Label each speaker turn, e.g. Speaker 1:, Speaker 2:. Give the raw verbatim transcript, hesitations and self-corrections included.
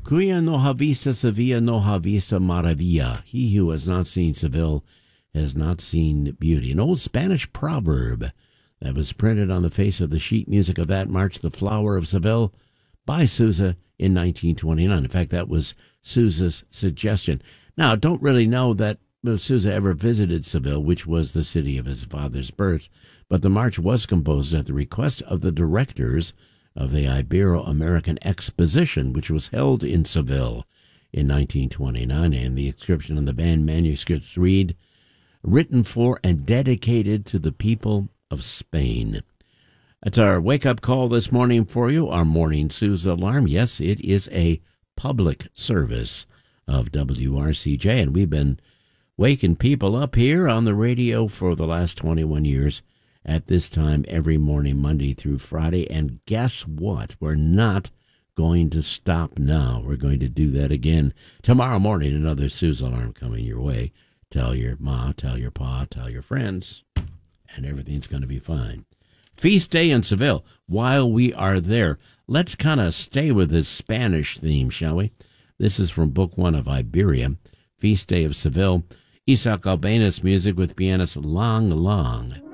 Speaker 1: Cuya no ha vista Sevilla no ha vista maravilla. He who has not seen Seville has not seen beauty. An old Spanish proverb that was printed on the face of the sheet music of that march, The Flower of Seville, by Sousa in nineteen twenty-nine. In fact, that was Sousa's suggestion. Now, I don't really know that Sousa ever visited Seville, which was the city of his father's birth, but the march was composed at the request of the directors of the Ibero-American Exposition, which was held in Seville in nineteen twenty-nine, and the inscription on the band manuscripts read, "Written for and dedicated to the people of Spain." That's our wake-up call this morning for you, our morning Sousa alarm. Yes, it is a public service of W R C J, and we've been waking people up here on the radio for the last twenty-one years at this time every morning, Monday through Friday. And guess what? We're not going to stop now. We're going to do that again tomorrow morning. Another Sousa alarm coming your way. Tell your ma, tell your pa, tell your friends, and everything's going to be fine. Feast day in Seville. While we are there, let's kind of stay with this Spanish theme, shall we? This is from Book One of Iberia, Feast Day of Seville. Isaac Albéniz music with pianist Lang Lang.